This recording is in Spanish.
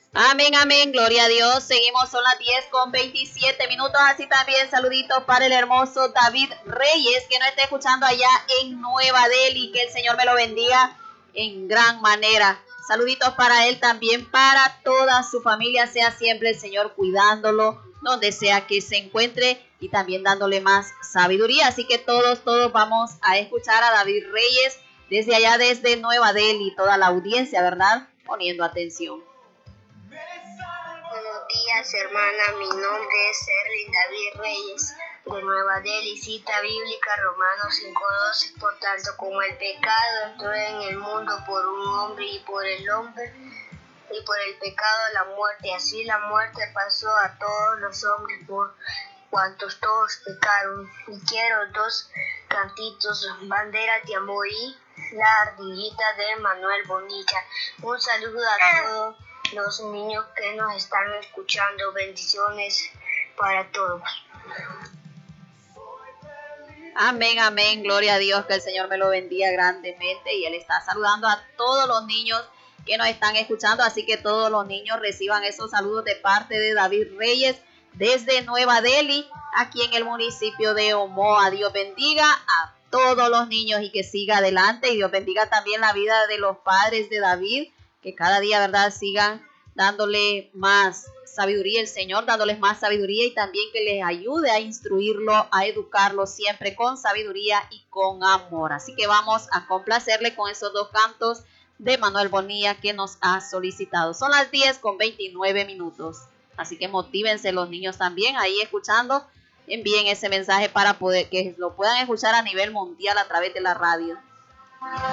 Amén, amén, gloria a Dios. Seguimos, son las 10:27. Así también saluditos para el hermoso David Reyes, que nos está escuchando allá en Nueva Delhi. Que el Señor me lo bendiga en gran manera. Saluditos para él también, para toda su familia. Sea siempre el Señor cuidándolo, donde sea que se encuentre, y también dándole más sabiduría. Así que todos vamos a escuchar a David Reyes desde allá, desde Nueva Delhi. Toda la audiencia, ¿verdad? Poniendo atención. Buenos días, hermana. Mi nombre es Erling David Reyes, de Nueva Delhi. Cita bíblica, Romanos 5:12. Por tanto, como el pecado entró en el mundo por un hombre, y por el pecado la muerte, así la muerte pasó a todos los hombres por cuantos todos pecaron. Y quiero dos cantitos, Bandera de Amor y La ardillita de Manuel Bonilla. Un saludo a todos los niños que nos están escuchando. Bendiciones para todos. Amén, amén, gloria a Dios, que el Señor me lo bendiga grandemente. Y Él está saludando a todos los niños que nos están escuchando, así que todos los niños reciban esos saludos de parte de David Reyes desde Nueva Delhi, aquí en el municipio de Omoa. Dios bendiga a todos los niños y que siga adelante, y Dios bendiga también la vida de los padres de David, que cada día, ¿verdad?, sigan dándole más sabiduría, el Señor dándoles más sabiduría, y también que les ayude a instruirlo, a educarlo siempre con sabiduría y con amor. Así que vamos a complacerle con esos dos cantos de Manuel Bonilla que nos ha solicitado. Son las 10:29. Así que motívense los niños también ahí escuchando. Envíen ese mensaje para poder que lo puedan escuchar a nivel mundial a través de la radio.